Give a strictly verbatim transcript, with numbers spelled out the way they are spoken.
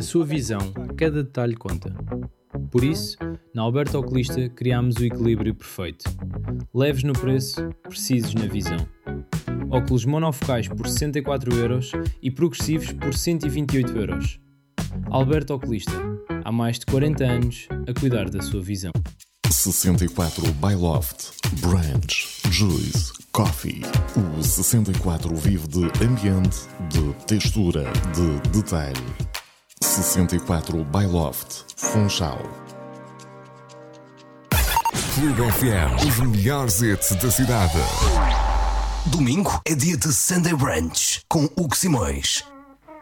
sua visão, cada detalhe conta. Por isso, na Alberto Oculista criámos o equilíbrio perfeito. Leves no preço, precisos na visão. Óculos monofocais por sessenta e quatro euros e progressivos por cento e vinte e oito euros. Alberto Oculista, há mais de quarenta anos a cuidar da sua visão. sessenta e quatro by Loft, Branch, Juice, Coffee. O sessenta e quatro vive de ambiente, de textura, de detalhe. sessenta e quatro by Loft, Funchal. Clube F M, os melhores hits da cidade. Domingo é dia de Sunday Brunch com Hugo Simões.